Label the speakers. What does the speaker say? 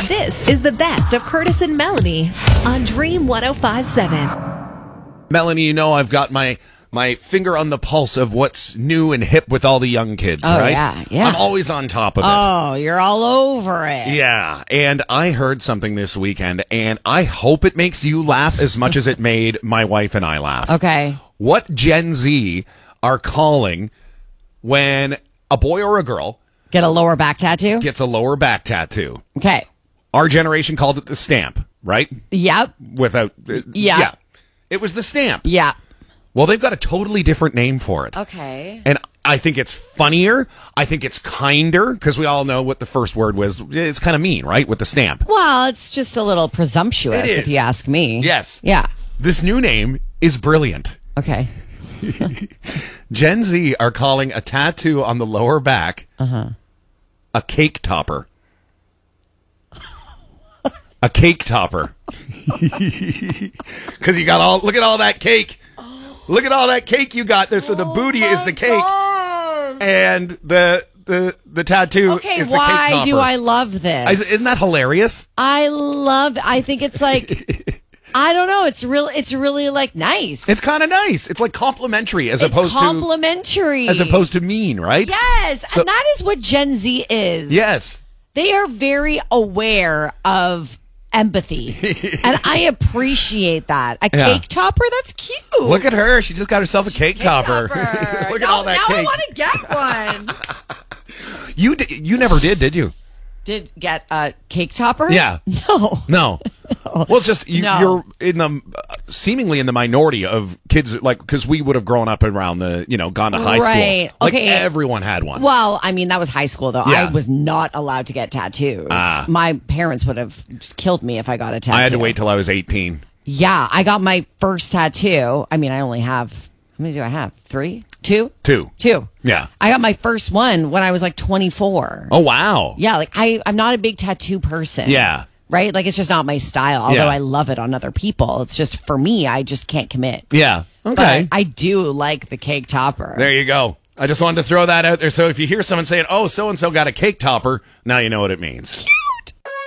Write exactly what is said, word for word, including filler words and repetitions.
Speaker 1: This is the best of Curtis and Melanie on Dream one oh five point seven.
Speaker 2: Melanie, you know I've got my my finger on the pulse of what's new and hip with all the young kids,
Speaker 3: Oh,
Speaker 2: right?
Speaker 3: yeah, yeah.
Speaker 2: I'm always on top of it.
Speaker 3: Oh, you're all over it.
Speaker 2: Yeah, and I heard something this weekend, and I hope it makes you laugh as much as it made my wife and I laugh.
Speaker 3: Okay.
Speaker 2: What Gen Z are calling when a boy or a girl
Speaker 3: Get a lower back tattoo?
Speaker 2: gets a lower back tattoo.
Speaker 3: Okay.
Speaker 2: Our generation called it the stamp, right?
Speaker 3: Yep.
Speaker 2: Without, uh,
Speaker 3: Yeah.
Speaker 2: yeah. It was the stamp.
Speaker 3: Yeah.
Speaker 2: Well, they've got a totally different name for it.
Speaker 3: Okay.
Speaker 2: And I think it's funnier. I think it's kinder, because we all know what the first word was. It's kind of mean, right, with the stamp.
Speaker 3: Well, it's just a little presumptuous,
Speaker 2: It
Speaker 3: if
Speaker 2: is.
Speaker 3: you ask me.
Speaker 2: Yes.
Speaker 3: Yeah.
Speaker 2: This new name is brilliant.
Speaker 3: Okay.
Speaker 2: Gen Z are calling a tattoo on the lower back
Speaker 3: Uh-huh.
Speaker 2: a cake topper. A cake topper. Because you got all, look at all that cake. Look at all that cake you got there. So the booty is the cake. And the the the tattoo
Speaker 3: Okay,
Speaker 2: is the cake
Speaker 3: why
Speaker 2: topper.
Speaker 3: do I love this?
Speaker 2: Is- Isn't that hilarious?
Speaker 3: I love I think it's like I don't know, it's real it's really like nice.
Speaker 2: It's kind of nice. It's like complimentary as
Speaker 3: It's
Speaker 2: opposed
Speaker 3: complimentary.
Speaker 2: to as opposed to mean, right?
Speaker 3: Yes,
Speaker 2: So-
Speaker 3: and that is what Gen Z is.
Speaker 2: Yes.
Speaker 3: They are very aware of empathy. And I appreciate that. A
Speaker 2: Yeah.
Speaker 3: cake topper, that's cute.
Speaker 2: Look at her. She just got herself a cake,
Speaker 3: Cake
Speaker 2: topper.
Speaker 3: topper.
Speaker 2: Look
Speaker 3: now,
Speaker 2: at all that
Speaker 3: now
Speaker 2: cake.
Speaker 3: I want to get one.
Speaker 2: You di- you never did, did you?
Speaker 3: Did get a cake topper?
Speaker 2: Yeah.
Speaker 3: No.
Speaker 2: No. Well, it's just you,
Speaker 3: No.
Speaker 2: you're in the uh, seemingly in the minority of kids, like, because we would have grown up around the, you know, gone to high
Speaker 3: Right.
Speaker 2: school. Like
Speaker 3: Okay.
Speaker 2: everyone had one.
Speaker 3: Well, I mean, that was high school, though.
Speaker 2: Yeah.
Speaker 3: I was not allowed to get tattoos.
Speaker 2: Ah.
Speaker 3: My parents would have killed me if I got a tattoo.
Speaker 2: I had to wait till I was eighteen.
Speaker 3: Yeah, I got my first tattoo. I mean, I only have, how many do I have? Three? Two?
Speaker 2: Two.
Speaker 3: Two.
Speaker 2: Yeah.
Speaker 3: I got my first one when I was like twenty-four.
Speaker 2: Oh, wow.
Speaker 3: Yeah, like I, I'm not a big tattoo person.
Speaker 2: Yeah.
Speaker 3: Right? Like it's just not my style, although
Speaker 2: Yeah.
Speaker 3: I love it on other people. It's just for me, I just can't commit.
Speaker 2: Yeah. Okay.
Speaker 3: But I do like the cake topper.
Speaker 2: There you go. I just wanted to throw that out there. So if you hear someone saying, oh, so-and-so got a cake topper, now you know what it means.